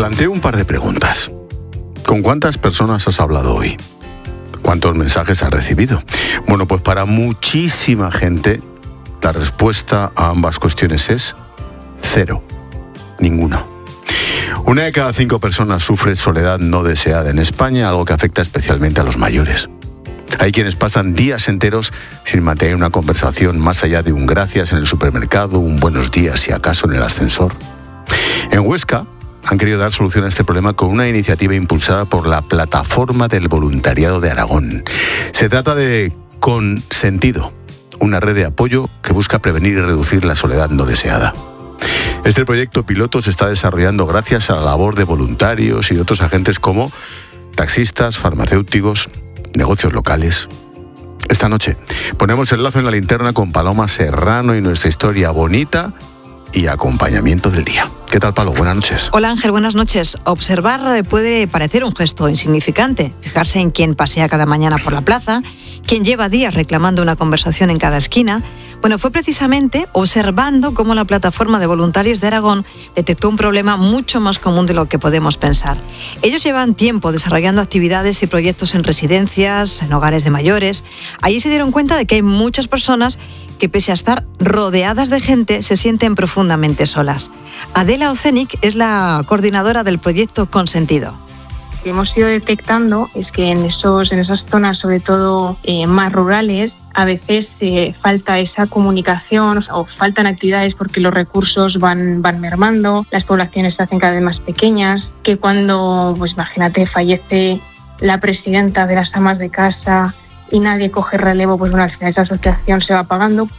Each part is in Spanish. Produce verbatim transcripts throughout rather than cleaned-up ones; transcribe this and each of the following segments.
planteo un par de preguntas. ¿Con cuántas personas has hablado hoy? ¿Cuántos mensajes has recibido? Bueno, pues para muchísima gente la respuesta a ambas cuestiones es cero. Ninguno. Una de cada cinco personas sufre soledad no deseada en España, algo que afecta especialmente a los mayores. Hay quienes pasan días enteros sin mantener una conversación más allá de un gracias en el supermercado, un buenos días si acaso en el ascensor. En Huesca han querido dar solución a este problema con una iniciativa impulsada por la Plataforma del Voluntariado de Aragón. Se trata de Consentido, una red de apoyo que busca prevenir y reducir la soledad no deseada. Este proyecto piloto se está desarrollando gracias a la labor de voluntarios y de otros agentes como taxistas, farmacéuticos, negocios locales. Esta noche ponemos el lazo en la linterna con Paloma Serrano y nuestra historia bonita y acompañamiento del día. ¿Qué tal, Palo? Buenas noches. Hola, Ángel, buenas noches. Observar puede parecer un gesto insignificante. Fijarse en quién pasea cada mañana por la plaza, quién lleva días reclamando una conversación en cada esquina. Bueno, fue precisamente observando cómo la Plataforma de Voluntarios de Aragón detectó un problema mucho más común de lo que podemos pensar. Ellos llevan tiempo desarrollando actividades y proyectos en residencias, en hogares de mayores. Allí se dieron cuenta de que hay muchas personas que, pese a estar rodeadas de gente, se sienten profundamente solas. Adela Ocenic es la coordinadora del proyecto Consentido. Lo que hemos ido detectando es que en, esos, en esas zonas, sobre todo eh, más rurales, a veces eh, falta esa comunicación o faltan actividades porque los recursos van, van mermando, las poblaciones se hacen cada vez más pequeñas, que cuando, pues imagínate, fallece la presidenta de las amas de casa y nadie coge relevo, pues bueno, al final esa asociación se va apagando.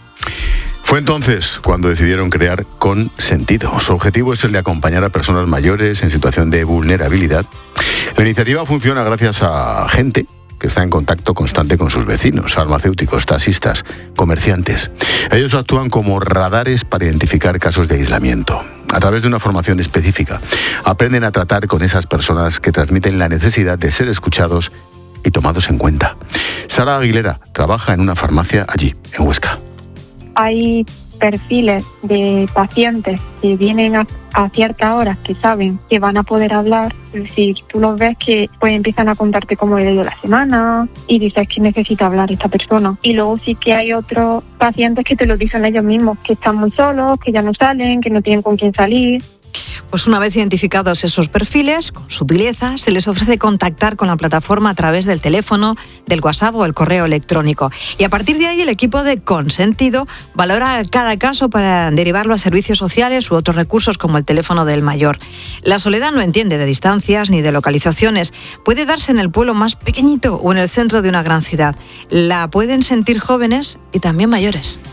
Fue entonces cuando decidieron crear Consentido. Su objetivo es el de acompañar a personas mayores en situación de vulnerabilidad. La iniciativa funciona gracias a gente que está en contacto constante con sus vecinos, farmacéuticos, taxistas, comerciantes. Ellos actúan como radares para identificar casos de aislamiento. A través de una formación específica, aprenden a tratar con esas personas que transmiten la necesidad de ser escuchados y tomados en cuenta. Sara Aguilera trabaja en una farmacia allí, en Huesca. Hay perfiles de pacientes que vienen a, a ciertas horas que saben que van a poder hablar. Es decir, tú los ves que pues empiezan a contarte cómo le ha ido la semana y dices que necesita hablar esta persona. Y luego sí que hay otros pacientes que te lo dicen ellos mismos, que están muy solos, que ya no salen, que no tienen con quién salir. Pues una vez identificados esos perfiles, con sutileza, se les ofrece contactar con la plataforma a través del teléfono, del WhatsApp o el correo electrónico. Y a partir de ahí el equipo de Consentido valora cada caso para derivarlo a servicios sociales u otros recursos como el teléfono del mayor. La soledad no entiende de distancias ni de localizaciones. Puede darse en el pueblo más pequeñito o en el centro de una gran ciudad. La pueden sentir jóvenes y también mayores.